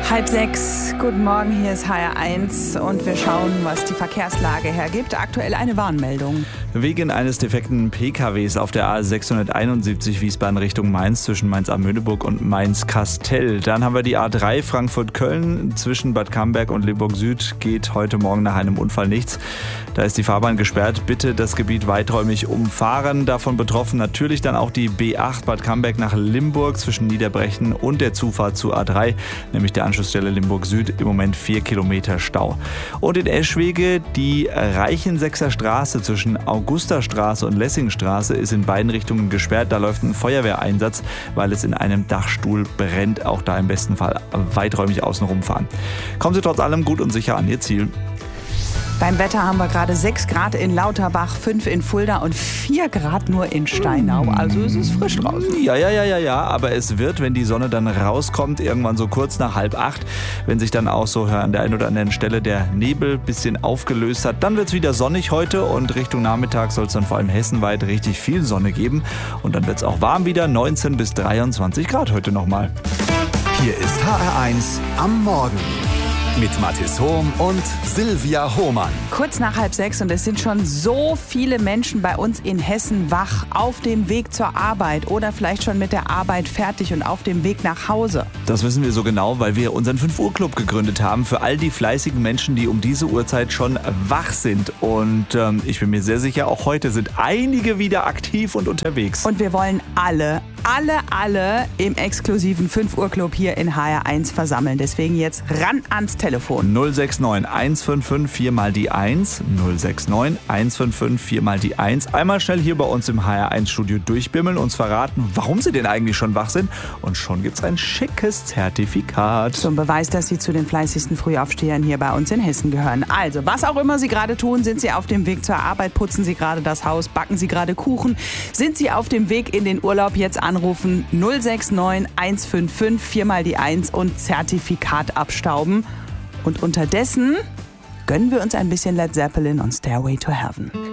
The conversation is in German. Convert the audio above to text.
5:30, guten Morgen, hier ist HR1 und wir schauen, was die Verkehrslage hergibt. Aktuell eine Warnmeldung. Wegen eines defekten PKWs auf der A671 Wiesbaden Richtung Mainz zwischen Mainz-Amöneburg und Mainz-Kastel. Dann haben wir die A3 Frankfurt-Köln zwischen Bad Camberg und Limburg Süd. Geht heute Morgen nach einem Unfall nichts. Da ist die Fahrbahn gesperrt. Bitte das Gebiet weiträumig umfahren. Davon betroffen natürlich dann auch die B8 Bad Camberg nach Limburg zwischen Niederbrechen und der Zufahrt zu A3, nämlich der Anschlussstelle Limburg Süd. Im Moment 4 Kilometer Stau. Und in Eschwege die Reichensechser Straße zwischen Augustastraße und Lessingstraße ist in beiden Richtungen gesperrt. Da läuft ein Feuerwehreinsatz, weil es in einem Dachstuhl brennt. Auch da im besten Fall weiträumig außen rumfahren. Kommen Sie trotz allem gut und sicher an Ihr Ziel. Beim Wetter haben wir gerade 6 Grad in Lauterbach, 5 in Fulda und 4 Grad nur in Steinau. Also es ist frisch draußen. Ja, aber es wird, wenn die Sonne dann rauskommt, irgendwann so kurz nach 7:30, wenn sich dann auch so an der einen oder anderen Stelle der Nebel ein bisschen aufgelöst hat, dann wird es wieder sonnig heute und Richtung Nachmittag soll es dann vor allem hessenweit richtig viel Sonne geben. Und dann wird es auch warm wieder, 19 bis 23 Grad heute nochmal. Hier ist HR1 am Morgen. Mit Mathis Hohm und Silvia Hohmann. Kurz nach 5:30 und es sind schon so viele Menschen bei uns in Hessen wach, auf dem Weg zur Arbeit oder vielleicht schon mit der Arbeit fertig und auf dem Weg nach Hause. Das wissen wir so genau, weil wir unseren 5-Uhr-Club gegründet haben für all die fleißigen Menschen, die um diese Uhrzeit schon wach sind. Und ich bin mir sehr sicher, auch heute sind einige wieder aktiv und unterwegs. Und wir wollen alle im exklusiven 5-Uhr-Club hier in HR1 versammeln. Deswegen jetzt ran ans Telefon. 069 155 4 mal die 1. 069 155 4 mal die 1. Einmal schnell hier bei uns im HR1-Studio durchbimmeln, uns verraten, warum Sie denn eigentlich schon wach sind. Und schon gibt's ein schickes Zertifikat. Zum Beweis, dass Sie zu den fleißigsten Frühaufstehern hier bei uns in Hessen gehören. Also, was auch immer Sie gerade tun, sind Sie auf dem Weg zur Arbeit, putzen Sie gerade das Haus, backen Sie gerade Kuchen, sind Sie auf dem Weg in den Urlaub, jetzt anrufen 069 155 4 mal die 1 und Zertifikat abstauben. Und unterdessen gönnen wir uns ein bisschen Led Zeppelin und Stairway to Heaven.